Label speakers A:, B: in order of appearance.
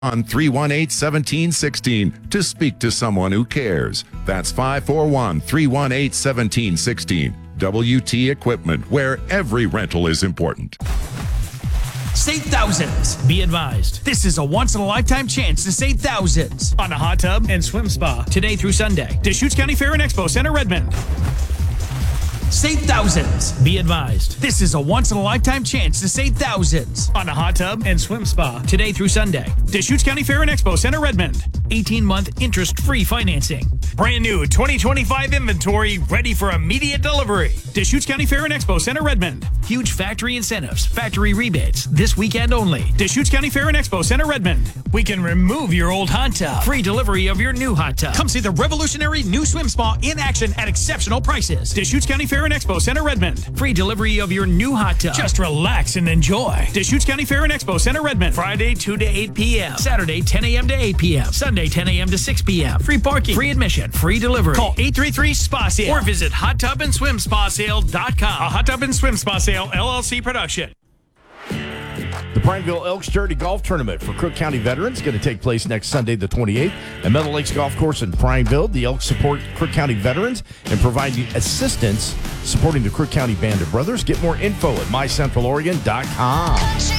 A: on 318-1716 to speak to someone who cares. That's 541-318-1716. WT Equipment, where every rental is important.
B: Save thousands. Be advised, this is a once-in-a-lifetime chance to save thousands on a hot tub and swim spa today through Sunday. Deschutes County Fair and Expo Center, Redmond. Save thousands. Be advised, this is a once-in-a-lifetime chance to save thousands on a hot tub and swim spa today through Sunday. Deschutes County Fair and Expo Center, Redmond. 18-month interest-free financing. Brand new 2025 inventory ready for immediate delivery. Deschutes County Fair and Expo Center, Redmond. Huge factory incentives, factory rebates this weekend only. Deschutes County Fair and Expo Center, Redmond. We can remove your old hot tub. Free delivery of your new hot tub. Come see the revolutionary new swim spa in action at exceptional prices. Deschutes County Fair and Expo Center, Redmond. Free delivery of your new hot tub. Just relax and enjoy. Deschutes County Fair and Expo Center, Redmond. Friday 2 to 8 p.m. Saturday 10 a.m. to 8 p.m. Sunday 10 a.m. to 6 p.m. Free parking, free admission, free delivery. Call 833-SPA-SALE or visit hottubandSwimSpaSale.com. A Hot Tub and Swim Spa Sale LLC production.
C: The Prineville Elks Charity Golf Tournament for Crook County veterans is going to take place next Sunday, the 28th, at Meadow Lakes Golf Course in Prineville. The Elks support Crook County veterans and provide assistance supporting the Crook County Band of Brothers. Get more info at mycentraloregon.com.